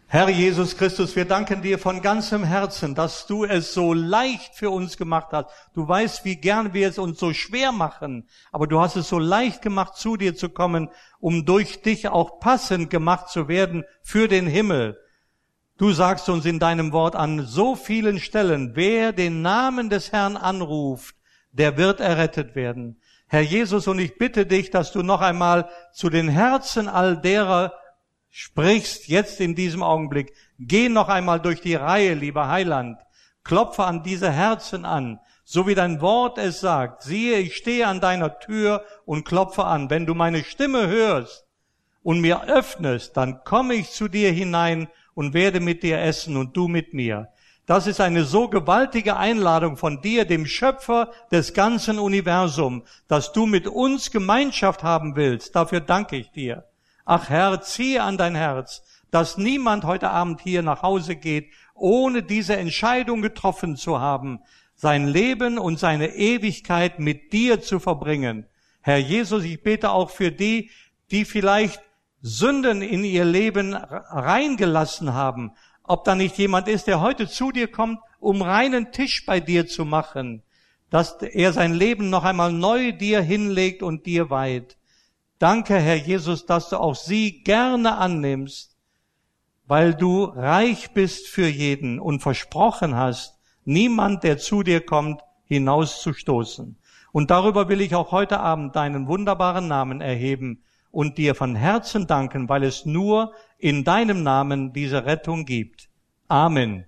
Herr Jesus Christus, wir danken dir von ganzem Herzen, dass du es so leicht für uns gemacht hast. Du weißt, wie gern wir es uns so schwer machen, aber du hast es so leicht gemacht, zu dir zu kommen, um durch dich auch passend gemacht zu werden für den Himmel. Du sagst uns in deinem Wort an so vielen Stellen, wer den Namen des Herrn anruft, der wird errettet werden. Herr Jesus, und ich bitte dich, dass du noch einmal zu den Herzen all derer sprichst, jetzt in diesem Augenblick. Geh noch einmal durch die Reihe, lieber Heiland. Klopfe an diese Herzen an, so wie dein Wort es sagt. Siehe, ich stehe an deiner Tür und klopfe an. Wenn du meine Stimme hörst und mir öffnest, dann komme ich zu dir hinein und werde mit dir essen und du mit mir. Das ist eine so gewaltige Einladung von dir, dem Schöpfer des ganzen Universums, dass du mit uns Gemeinschaft haben willst. Dafür danke ich dir. Ach Herr, ziehe an dein Herz, dass niemand heute Abend hier nach Hause geht, ohne diese Entscheidung getroffen zu haben, sein Leben und seine Ewigkeit mit dir zu verbringen. Herr Jesus, ich bete auch für die, die vielleicht Sünden in ihr Leben reingelassen haben. Ob da nicht jemand ist, der heute zu dir kommt, um reinen Tisch bei dir zu machen, dass er sein Leben noch einmal neu dir hinlegt und dir weiht. Danke, Herr Jesus, dass du auch sie gerne annimmst, weil du reich bist für jeden und versprochen hast, niemand, der zu dir kommt, hinauszustoßen. Und darüber will ich auch heute Abend deinen wunderbaren Namen erheben und dir von Herzen danken, weil es nur in deinem Namen diese Rettung gibt. Amen.